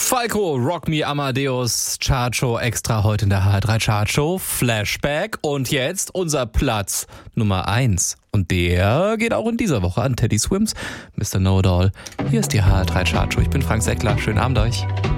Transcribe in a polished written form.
Falco, Rock Me Amadeus, Chartshow extra heute in der HR3 Chartshow, Flashback und jetzt unser Platz Nummer 1. Und der geht auch in dieser Woche an Teddy Swims, Mr. Know-It-All. Hier ist die HR3 Chartshow, ich bin Frank Seckler, schönen Abend euch.